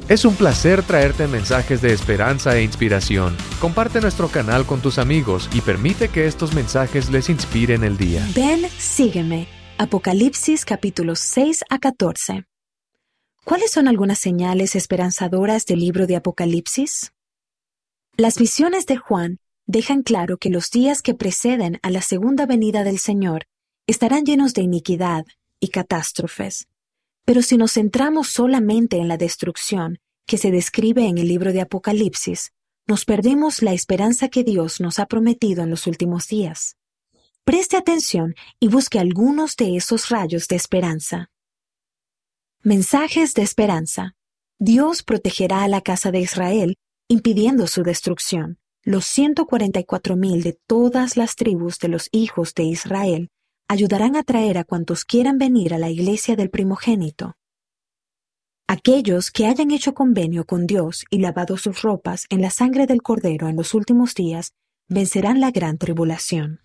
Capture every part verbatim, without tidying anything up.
Es un placer traerte mensajes de esperanza e inspiración. Comparte nuestro canal con tus amigos y permite que estos mensajes les inspiren el día. Ven, sígueme. Apocalipsis capítulos seis a catorce. ¿Cuáles son algunas señales esperanzadoras del libro de Apocalipsis? Las visiones de Juan dejan claro que los días que preceden a la segunda venida del Señor estarán llenos de iniquidad y catástrofes. Pero si nos centramos solamente en la destrucción que se describe en el libro de Apocalipsis, nos perdemos la esperanza que Dios nos ha prometido en los últimos días. Preste atención y busque algunos de esos rayos de esperanza. Mensajes de esperanza. Dios protegerá a la casa de Israel, impidiendo su destrucción. Los ciento cuarenta y cuatro mil de todas las tribus de los hijos de Israel ayudarán a traer a cuantos quieran venir a la iglesia del primogénito. Aquellos que hayan hecho convenio con Dios y lavado sus ropas en la sangre del Cordero en los últimos días, vencerán la gran tribulación.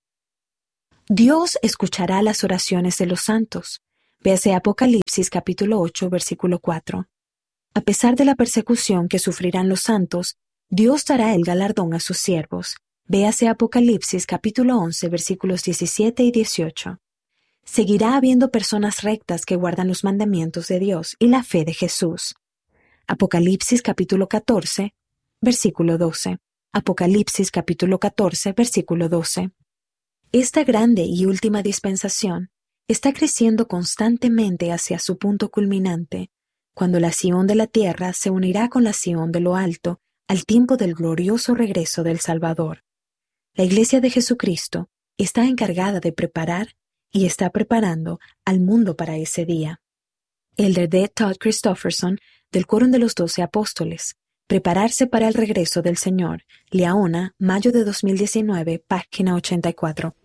Dios escuchará las oraciones de los santos. Véase Apocalipsis capítulo ocho, versículo cuatro. A pesar de la persecución que sufrirán los santos, Dios dará el galardón a sus siervos. Véase Apocalipsis capítulo once, versículos diecisiete y dieciocho. Seguirá habiendo personas rectas que guardan los mandamientos de Dios y la fe de Jesús. Apocalipsis capítulo catorce, versículo doce. Apocalipsis capítulo catorce, versículo doce. Esta grande y última dispensación está creciendo constantemente hacia su punto culminante, cuando la Sión de la tierra se unirá con la Sión de lo alto al tiempo del glorioso regreso del Salvador. La Iglesia de Jesucristo está encargada de preparar y está preparando al mundo para ese día. Elder D. Todd Christofferson, del Quórum de los Doce Apóstoles. Prepararse para el regreso del Señor. Liaona, mayo de dos mil diecinueve, página ochenta y cuatro.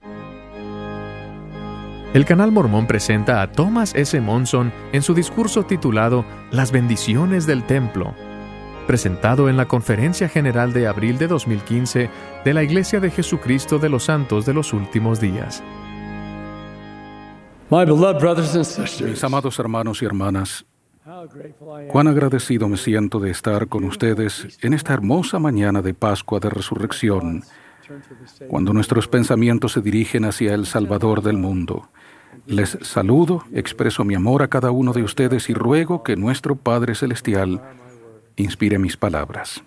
El Canal Mormón presenta a Thomas S. Monson en su discurso titulado Las bendiciones del templo, presentado en la Conferencia General de abril de dos mil quince de la Iglesia de Jesucristo de los Santos de los Últimos Días. Mis amados hermanos y hermanas, cuán agradecido me siento de estar con ustedes en esta hermosa mañana de Pascua de Resurrección, cuando nuestros pensamientos se dirigen hacia el Salvador del mundo. Les saludo, expreso mi amor a cada uno de ustedes y ruego que nuestro Padre Celestial inspire mis palabras.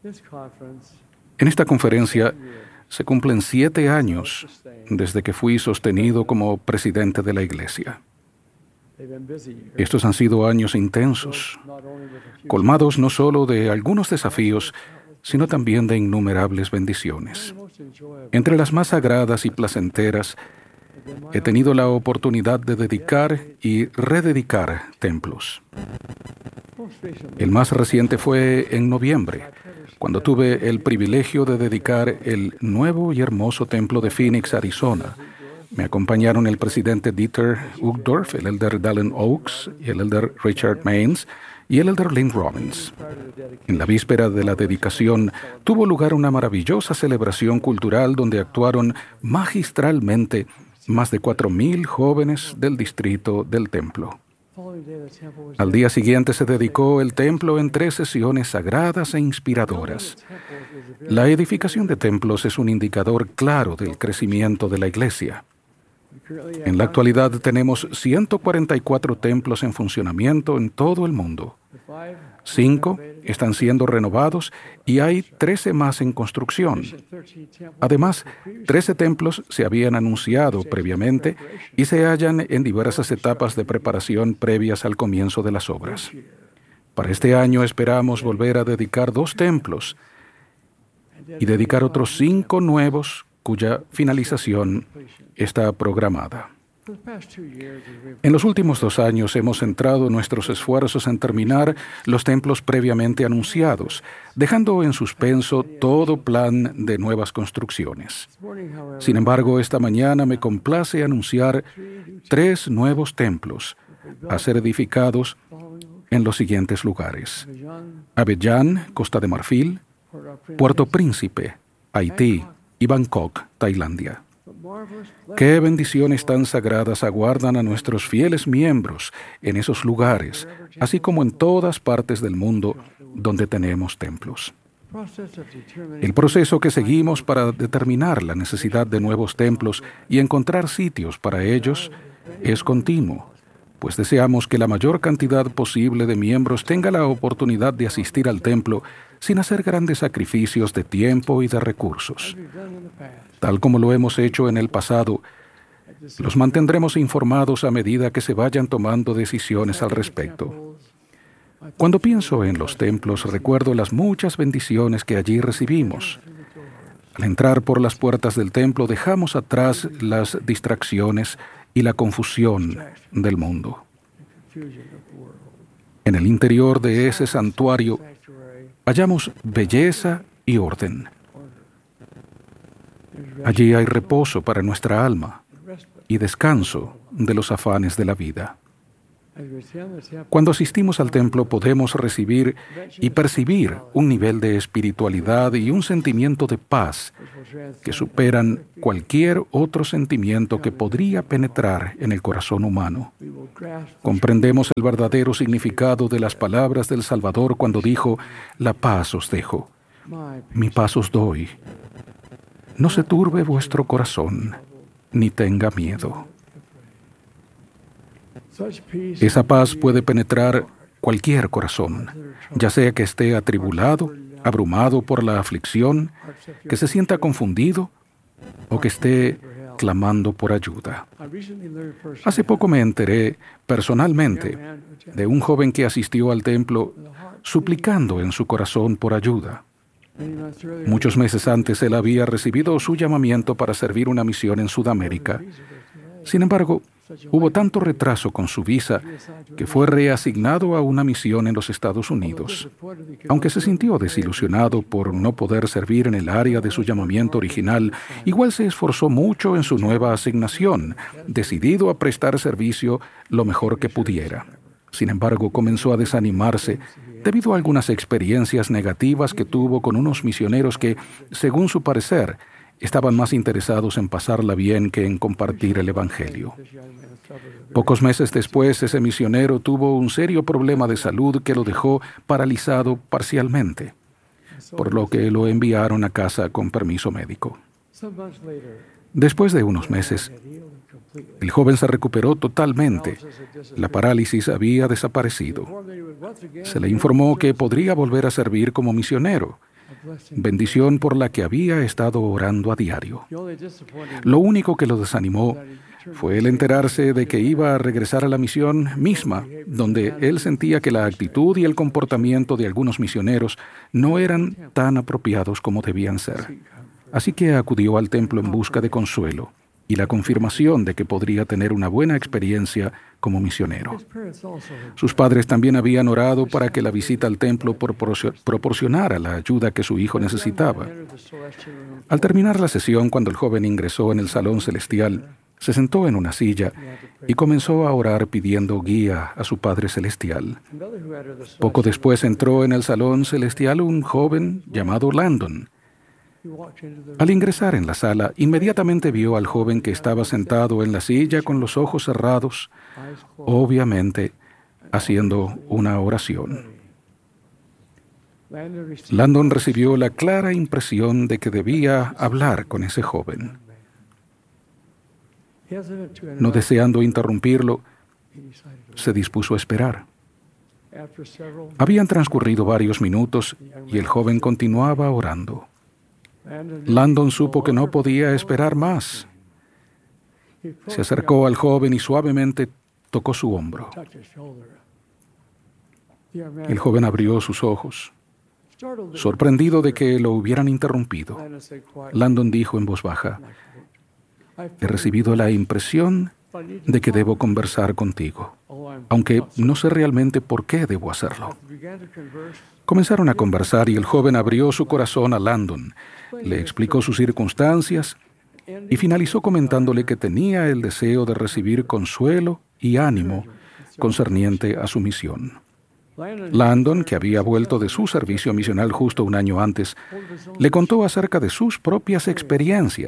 En esta conferencia se cumplen siete años desde que fui sostenido como presidente de la Iglesia. Estos han sido años intensos, colmados no solo de algunos desafíos, sino también de innumerables bendiciones. Entre las más sagradas y placenteras, he tenido la oportunidad de dedicar y rededicar templos. El más reciente fue en noviembre, cuando tuve el privilegio de dedicar el nuevo y hermoso templo de Phoenix, Arizona. Me acompañaron el presidente Dieter Uchtdorf, el elder Dallin Oaks, y el elder Richard Maines y el elder Lynn Robbins. En la víspera de la dedicación tuvo lugar una maravillosa celebración cultural donde actuaron magistralmente más de cuatro mil jóvenes del distrito del templo. Al día siguiente se dedicó el templo en tres sesiones sagradas e inspiradoras. La edificación de templos es un indicador claro del crecimiento de la Iglesia. En la actualidad tenemos ciento cuarenta y cuatro templos en funcionamiento en todo el mundo. Cinco están siendo renovados y hay trece más en construcción. Además, trece templos se habían anunciado previamente y se hallan en diversas etapas de preparación previas al comienzo de las obras. Para este año esperamos volver a dedicar dos templos y dedicar otros cinco nuevos cuya finalización está programada. En los últimos dos años hemos centrado nuestros esfuerzos en terminar los templos previamente anunciados, dejando en suspenso todo plan de nuevas construcciones. Sin embargo, esta mañana me complace anunciar tres nuevos templos a ser edificados en los siguientes lugares: Abiyán, Costa de Marfil; Puerto Príncipe, Haití; y Bangkok, Tailandia. Qué bendiciones tan sagradas aguardan a nuestros fieles miembros en esos lugares, así como en todas partes del mundo donde tenemos templos. El proceso que seguimos para determinar la necesidad de nuevos templos y encontrar sitios para ellos es continuo, pues deseamos que la mayor cantidad posible de miembros tenga la oportunidad de asistir al templo sin hacer grandes sacrificios de tiempo y de recursos. Tal como lo hemos hecho en el pasado, los mantendremos informados a medida que se vayan tomando decisiones al respecto. Cuando pienso en los templos, recuerdo las muchas bendiciones que allí recibimos. Al entrar por las puertas del templo, dejamos atrás las distracciones y la confusión del mundo. En el interior de ese santuario hallamos belleza y orden. Allí hay reposo para nuestra alma y descanso de los afanes de la vida. Cuando asistimos al templo podemos recibir y percibir un nivel de espiritualidad y un sentimiento de paz que superan cualquier otro sentimiento que podría penetrar en el corazón humano. Comprendemos el verdadero significado de las palabras del Salvador cuando dijo: «La paz os dejo, mi paz os doy. No se turbe vuestro corazón, ni tenga miedo». Esa paz puede penetrar cualquier corazón, ya sea que esté atribulado, abrumado por la aflicción, que se sienta confundido o que esté clamando por ayuda. Hace poco me enteré personalmente de un joven que asistió al templo suplicando en su corazón por ayuda. Muchos meses antes él había recibido su llamamiento para servir una misión en Sudamérica. Sin embargo, hubo tanto retraso con su visa que fue reasignado a una misión en los Estados Unidos. Aunque se sintió desilusionado por no poder servir en el área de su llamamiento original, igual se esforzó mucho en su nueva asignación, decidido a prestar servicio lo mejor que pudiera. Sin embargo, comenzó a desanimarse debido a algunas experiencias negativas que tuvo con unos misioneros que, según su parecer, estaban más interesados en pasarla bien que en compartir el Evangelio. Pocos meses después, ese misionero tuvo un serio problema de salud que lo dejó paralizado parcialmente, por lo que lo enviaron a casa con permiso médico. Después de unos meses, el joven se recuperó totalmente. La parálisis había desaparecido. Se le informó que podría volver a servir como misionero, bendición por la que había estado orando a diario. Lo único que lo desanimó fue el enterarse de que iba a regresar a la misión misma, donde él sentía que la actitud y el comportamiento de algunos misioneros no eran tan apropiados como debían ser. Así que acudió al templo en busca de consuelo y la confirmación de que podría tener una buena experiencia como misionero. Sus padres también habían orado para que la visita al templo proporcionara la ayuda que su hijo necesitaba. Al terminar la sesión, cuando el joven ingresó en el salón celestial, se sentó en una silla y comenzó a orar pidiendo guía a su Padre Celestial. Poco después entró en el salón celestial un joven llamado Landon. Al ingresar en la sala, inmediatamente vio al joven que estaba sentado en la silla con los ojos cerrados, obviamente haciendo una oración. Landon recibió la clara impresión de que debía hablar con ese joven. No deseando interrumpirlo, se dispuso a esperar. Habían transcurrido varios minutos y el joven continuaba orando. Landon supo que no podía esperar más. Se acercó al joven y suavemente tocó su hombro. El joven abrió sus ojos, sorprendido de que lo hubieran interrumpido. Landon dijo en voz baja: «He recibido la impresión de que debo conversar contigo, aunque no sé realmente por qué debo hacerlo». Comenzaron a conversar y el joven abrió su corazón a Landon, le explicó sus circunstancias y finalizó comentándole que tenía el deseo de recibir consuelo y ánimo concerniente a su misión. Landon, que había vuelto de su servicio misional justo un año antes, le contó acerca de sus propias experiencias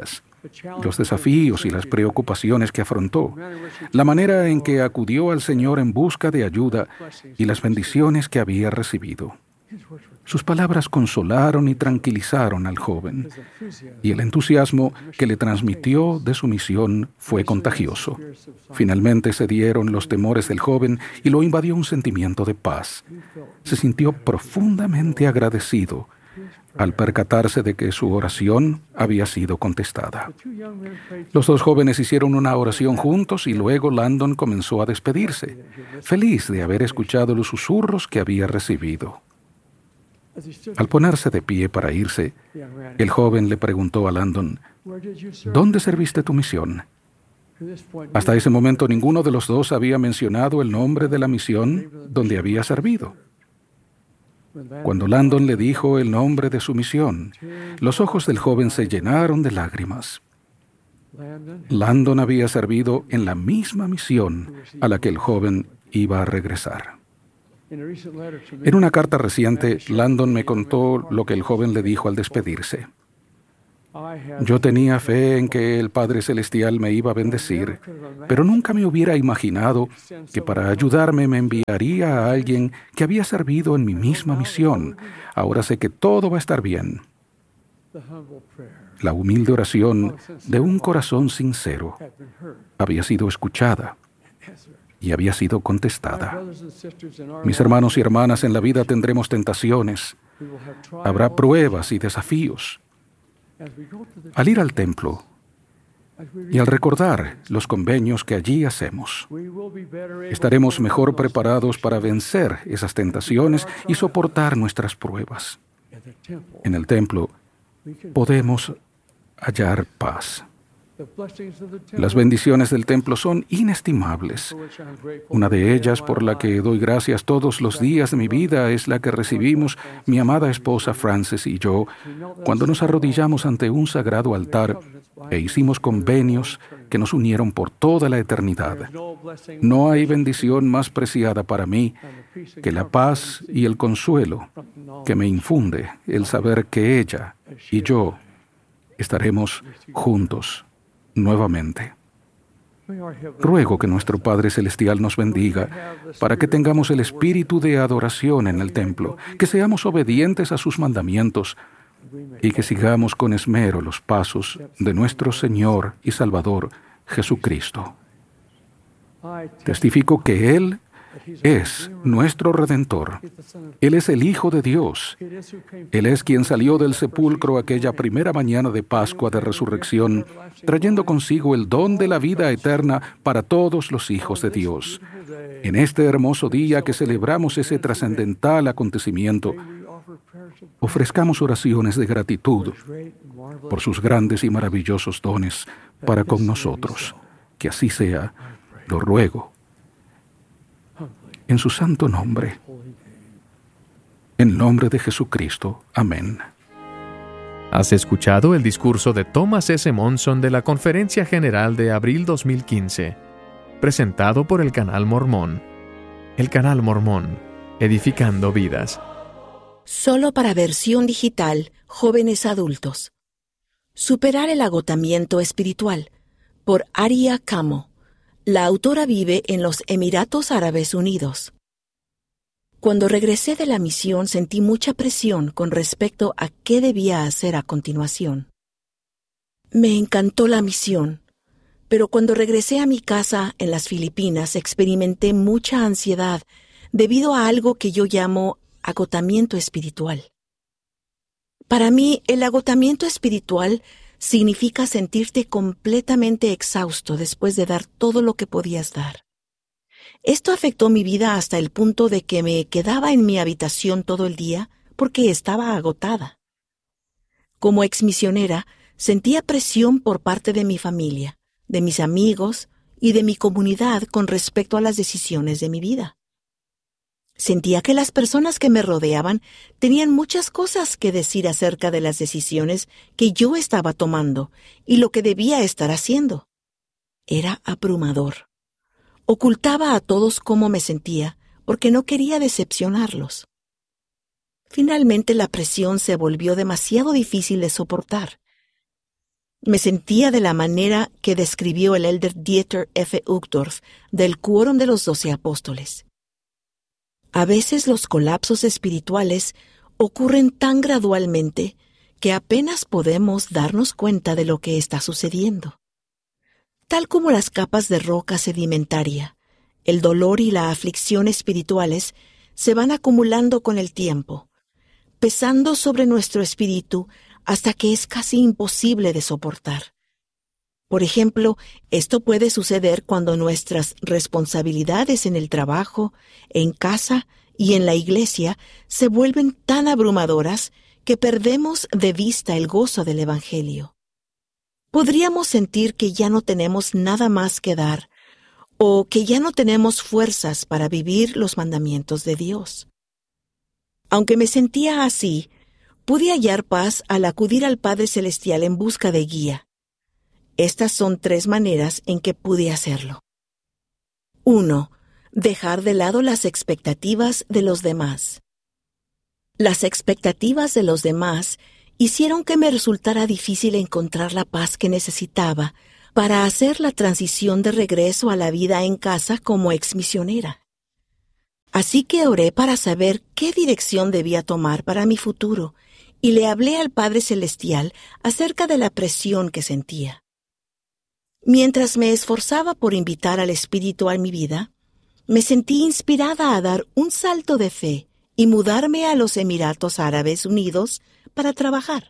los desafíos y las preocupaciones que afrontó, la manera en que acudió al Señor en busca de ayuda y las bendiciones que había recibido. Sus palabras consolaron y tranquilizaron al joven, y el entusiasmo que le transmitió de su misión fue contagioso. Finalmente cedieron los temores del joven y lo invadió un sentimiento de paz. Se sintió profundamente agradecido al percatarse de que su oración había sido contestada. Los dos jóvenes hicieron una oración juntos y luego Landon comenzó a despedirse, feliz de haber escuchado los susurros que había recibido. Al ponerse de pie para irse, el joven le preguntó a Landon, ¿dónde serviste tu misión? Hasta ese momento ninguno de los dos había mencionado el nombre de la misión donde había servido. Cuando Landon le dijo el nombre de su misión, los ojos del joven se llenaron de lágrimas. Landon había servido en la misma misión a la que el joven iba a regresar. En una carta reciente, Landon me contó lo que el joven le dijo al despedirse. Yo tenía fe en que el Padre Celestial me iba a bendecir, pero nunca me hubiera imaginado que para ayudarme me enviaría a alguien que había servido en mi misma misión. Ahora sé que todo va a estar bien. La humilde oración de un corazón sincero había sido escuchada y había sido contestada. Mis hermanos y hermanas, en la vida tendremos tentaciones, habrá pruebas y desafíos. Al ir al templo y al recordar los convenios que allí hacemos, estaremos mejor preparados para vencer esas tentaciones y soportar nuestras pruebas. En el templo podemos hallar paz. Las bendiciones del templo son inestimables. Una de ellas, por la que doy gracias todos los días de mi vida, es la que recibimos mi amada esposa Frances y yo cuando nos arrodillamos ante un sagrado altar e hicimos convenios que nos unieron por toda la eternidad. No hay bendición más preciada para mí que la paz y el consuelo que me infunde el saber que ella y yo estaremos juntos nuevamente. Ruego que nuestro Padre Celestial nos bendiga para que tengamos el espíritu de adoración en el templo, que seamos obedientes a sus mandamientos y que sigamos con esmero los pasos de nuestro Señor y Salvador Jesucristo. Testifico que Él es nuestro Redentor. Él es el Hijo de Dios. Él es quien salió del sepulcro aquella primera mañana de Pascua de Resurrección, trayendo consigo el don de la vida eterna para todos los hijos de Dios. En este hermoso día que celebramos ese trascendental acontecimiento, ofrezcamos oraciones de gratitud por sus grandes y maravillosos dones para con nosotros. Que así sea, lo ruego, en su santo nombre. En nombre de Jesucristo. Amén. Has escuchado el discurso de Thomas S. Monson de la Conferencia General de abril dos mil quince, presentado por el Canal Mormón. El Canal Mormón, edificando vidas. Solo para versión digital, jóvenes adultos. Superar el agotamiento espiritual, por Aria Camo. La autora vive en los Emiratos Árabes Unidos. Cuando regresé de la misión sentí mucha presión con respecto a qué debía hacer a continuación. Me encantó la misión, pero cuando regresé a mi casa en las Filipinas experimenté mucha ansiedad debido a algo que yo llamo agotamiento espiritual. Para mí, el agotamiento espiritual significa sentirte completamente exhausto después de dar todo lo que podías dar. Esto afectó mi vida hasta el punto de que me quedaba en mi habitación todo el día porque estaba agotada. Como exmisionera, sentía presión por parte de mi familia, de mis amigos y de mi comunidad con respecto a las decisiones de mi vida. Sentía que las personas que me rodeaban tenían muchas cosas que decir acerca de las decisiones que yo estaba tomando y lo que debía estar haciendo. Era abrumador. Ocultaba a todos cómo me sentía porque no quería decepcionarlos. Finalmente la presión se volvió demasiado difícil de soportar. Me sentía de la manera que describió el elder Dieter F. Uchtdorf del Quórum de los Doce Apóstoles. A veces los colapsos espirituales ocurren tan gradualmente que apenas podemos darnos cuenta de lo que está sucediendo. Tal como las capas de roca sedimentaria, el dolor y la aflicción espirituales se van acumulando con el tiempo, pesando sobre nuestro espíritu hasta que es casi imposible de soportar. Por ejemplo, esto puede suceder cuando nuestras responsabilidades en el trabajo, en casa y en la iglesia se vuelven tan abrumadoras que perdemos de vista el gozo del Evangelio. Podríamos sentir que ya no tenemos nada más que dar o que ya no tenemos fuerzas para vivir los mandamientos de Dios. Aunque me sentía así, pude hallar paz al acudir al Padre Celestial en busca de guía. Estas son tres maneras en que pude hacerlo. uno. Dejar de lado las expectativas de los demás. Las expectativas de los demás hicieron que me resultara difícil encontrar la paz que necesitaba para hacer la transición de regreso a la vida en casa como exmisionera. Así que oré para saber qué dirección debía tomar para mi futuro y le hablé al Padre Celestial acerca de la presión que sentía. Mientras me esforzaba por invitar al Espíritu a mi vida, me sentí inspirada a dar un salto de fe y mudarme a los Emiratos Árabes Unidos para trabajar.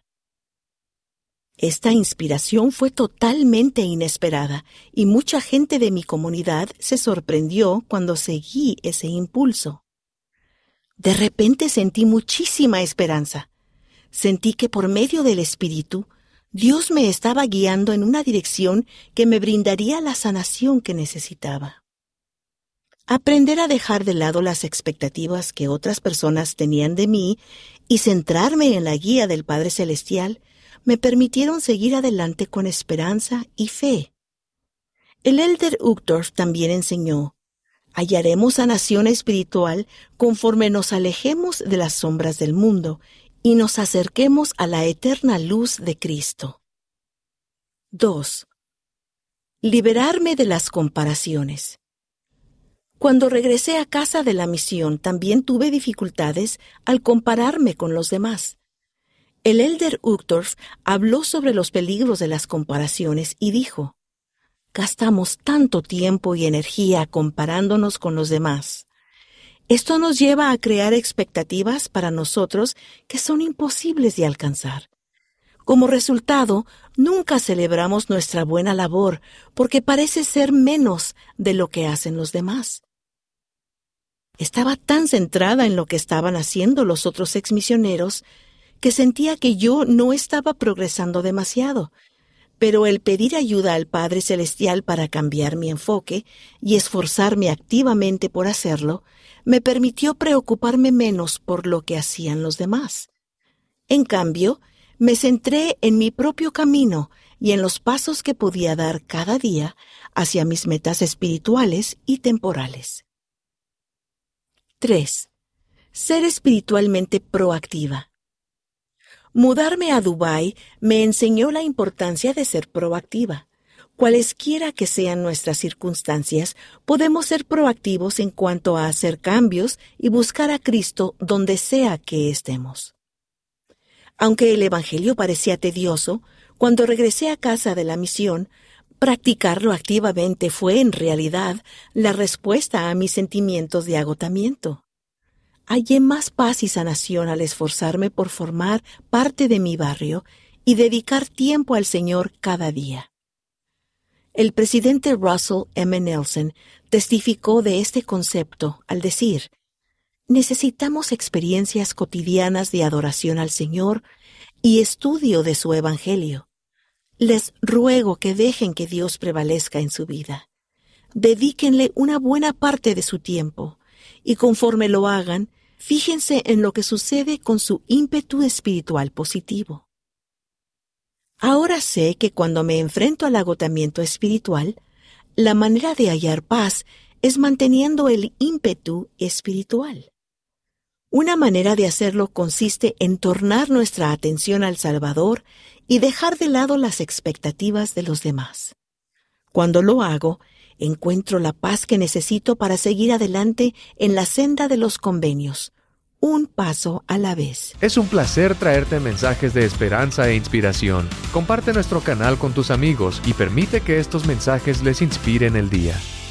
Esta inspiración fue totalmente inesperada y mucha gente de mi comunidad se sorprendió cuando seguí ese impulso. De repente sentí muchísima esperanza. Sentí que por medio del Espíritu, Dios me estaba guiando en una dirección que me brindaría la sanación que necesitaba. Aprender a dejar de lado las expectativas que otras personas tenían de mí y centrarme en la guía del Padre Celestial me permitieron seguir adelante con esperanza y fe. El elder Uchtdorf también enseñó: hallaremos sanación espiritual conforme nos alejemos de las sombras del mundo y nos acerquemos a la eterna luz de Cristo. dos. Liberarme de las comparaciones. Cuando regresé a casa de la misión, también tuve dificultades al compararme con los demás. El elder Uchtdorf habló sobre los peligros de las comparaciones y dijo: gastamos tanto tiempo y energía comparándonos con los demás. Esto nos lleva a crear expectativas para nosotros que son imposibles de alcanzar. Como resultado, nunca celebramos nuestra buena labor porque parece ser menos de lo que hacen los demás. Estaba tan centrada en lo que estaban haciendo los otros exmisioneros que sentía que yo no estaba progresando demasiado, pero el pedir ayuda al Padre Celestial para cambiar mi enfoque y esforzarme activamente por hacerlo, me permitió preocuparme menos por lo que hacían los demás. En cambio, me centré en mi propio camino y en los pasos que podía dar cada día hacia mis metas espirituales y temporales. tres. Ser espiritualmente proactiva. Mudarme a Dubái me enseñó la importancia de ser proactiva. Cualesquiera que sean nuestras circunstancias, podemos ser proactivos en cuanto a hacer cambios y buscar a Cristo donde sea que estemos. Aunque el Evangelio parecía tedioso, cuando regresé a casa de la misión, practicarlo activamente fue en realidad la respuesta a mis sentimientos de agotamiento. Hallé más paz y sanación al esforzarme por formar parte de mi barrio y dedicar tiempo al Señor cada día. El presidente Russell M. Nelson testificó de este concepto al decir: necesitamos experiencias cotidianas de adoración al Señor y estudio de su Evangelio. Les ruego que dejen que Dios prevalezca en su vida. Dedíquenle una buena parte de su tiempo y conforme lo hagan, fíjense en lo que sucede con su ímpetu espiritual positivo. Ahora sé que cuando me enfrento al agotamiento espiritual, la manera de hallar paz es manteniendo el ímpetu espiritual. Una manera de hacerlo consiste en tornar nuestra atención al Salvador y dejar de lado las expectativas de los demás. Cuando lo hago, encuentro la paz que necesito para seguir adelante en la senda de los convenios, un paso a la vez. Es un placer traerte mensajes de esperanza e inspiración. Comparte nuestro canal con tus amigos y permite que estos mensajes les inspiren el día.